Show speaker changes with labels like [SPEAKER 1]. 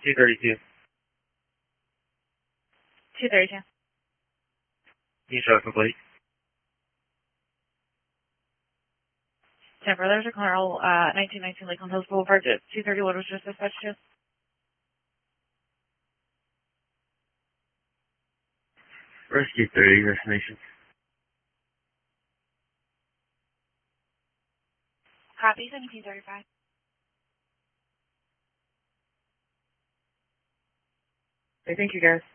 [SPEAKER 1] 232.
[SPEAKER 2] 232.
[SPEAKER 1] Show complete.
[SPEAKER 2] 10 Brothers, Carl, 1919 Lakeland Hills Boulevard, 231 was just dispatched to.
[SPEAKER 1] Rescue 30, destination.
[SPEAKER 2] Copy, 1735.
[SPEAKER 3] Okay, thank you, guys.